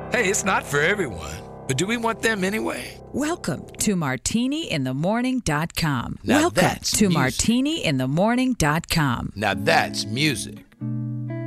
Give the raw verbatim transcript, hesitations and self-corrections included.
Hey, it's not for everyone, but do we want them anyway? Welcome to martini in the morning dot com. Now Welcome that's to music. martini in the morning dot com. Now that's music.